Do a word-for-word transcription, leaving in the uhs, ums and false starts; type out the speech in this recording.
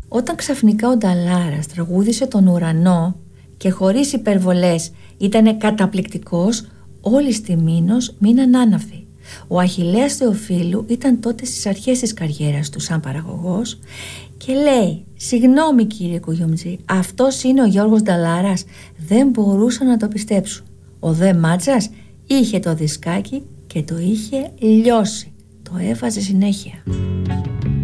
Όταν ξαφνικά ο Νταλάρας τραγούδισε τον ουρανό και χωρίς υπερβολές ήτανε καταπληκτικός, όλοι στη Μήνος μείναν άναυδοι. Ο Αχιλλέας Θεοφίλου ήταν τότε στις αρχές της καριέρας του σαν παραγωγός και λέει: «Συγγνώμη κύριε Κουγιουμτζή, αυτός είναι ο Γιώργος Νταλάρας?» Δεν μπορούσαν να το πιστέψουν. Ο δε Μάτζας είχε το δισκάκι και το είχε λιώσει. Το έβαζε συνέχεια.